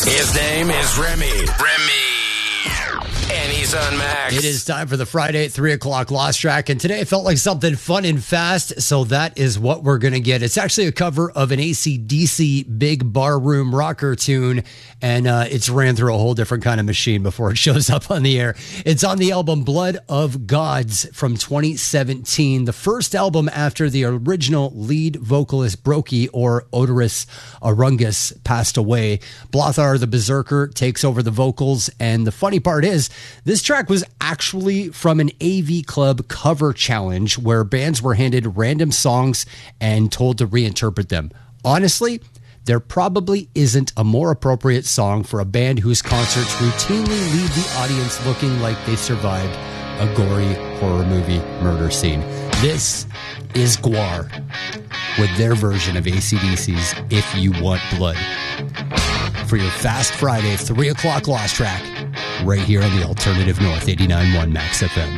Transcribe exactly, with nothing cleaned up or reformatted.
His name is Remy. Remy. And he's on Max. It is time for the Friday three o'clock Lost Track. And today it felt like something fun and fast. So that is what we're going to get. It's actually a cover of an A C D C big barroom rocker tune. And uh, it's ran through a whole different kind of machine before it shows up on the air. It's on the album Blood of Gods from twenty seventeen. The first album after the original lead vocalist Brokey, or Oderus Urungus, passed away. Blothar the Berserker takes over the vocals. And the funny part is, this track was actually from an A V Club cover challenge where bands were handed random songs and told to reinterpret them. Honestly, there probably isn't a more appropriate song for a band whose concerts routinely leave the audience looking like they survived a gory horror movie murder scene. This is Gwar with their version of A C D C's If You Want Blood. For your Fast Friday three o'clock Lost Track, right here on the Alternative North eighty-nine point one Max F M.